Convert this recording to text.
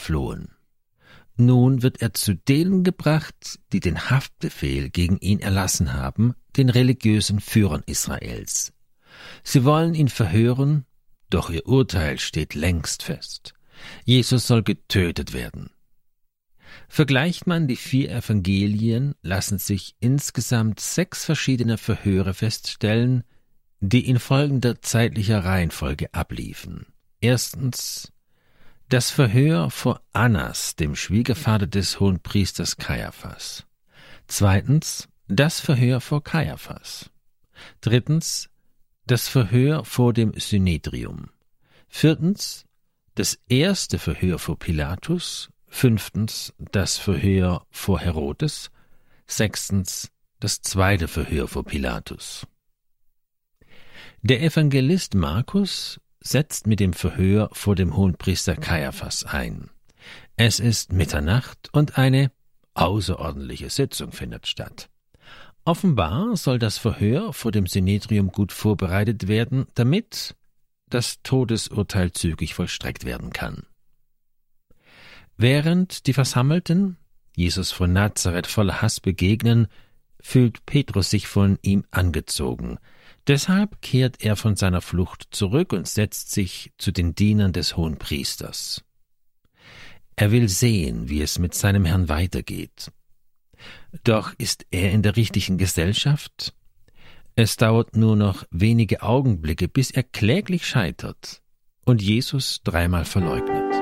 entflohen. Nun wird er zu denen gebracht, die den Haftbefehl gegen ihn erlassen haben, den religiösen Führern Israels. Sie wollen ihn verhören, doch ihr Urteil steht längst fest. Jesus soll getötet werden. Vergleicht man die 4 Evangelien, lassen sich insgesamt 6 verschiedene Verhöre feststellen, die in folgender zeitlicher Reihenfolge abliefen. Erstens das Verhör vor Annas, dem Schwiegervater des Hohenpriesters Kaiaphas. Zweitens das Verhör vor Kaiaphas. Drittens das Verhör vor dem Synedrium. Viertens das erste Verhör vor Pilatus. Fünftens das Verhör vor Herodes. Sechstens das zweite Verhör vor Pilatus. Der Evangelist Markus setzt mit dem Verhör vor dem Hohenpriester Kaiaphas ein. Es ist Mitternacht und eine außerordentliche Sitzung findet statt. Offenbar soll das Verhör vor dem Synedrium gut vorbereitet werden, damit das Todesurteil zügig vollstreckt werden kann. Während die Versammelten Jesus von Nazareth voller Hass begegnen, fühlt Petrus sich von ihm angezogen. Deshalb kehrt er von seiner Flucht zurück und setzt sich zu den Dienern des Hohenpriesters. Er will sehen, wie es mit seinem Herrn weitergeht. Doch ist er in der richtigen Gesellschaft? Es dauert nur noch wenige Augenblicke, bis er kläglich scheitert und Jesus 3-mal verleugnet.